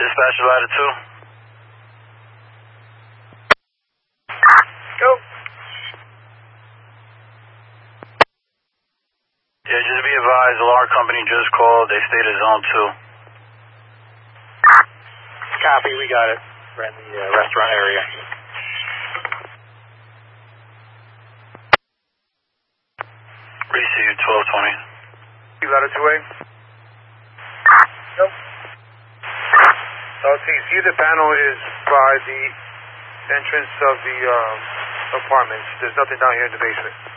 Dispatch ladder 2. Go. Yeah, just be advised, alarm company just called. They stayed at zone 2. Copy, we got it. We're in the restaurant area. Received 1220. Ladder 2A. Nope. See, the panel is by the entrance of the apartments. There's nothing down here in the basement.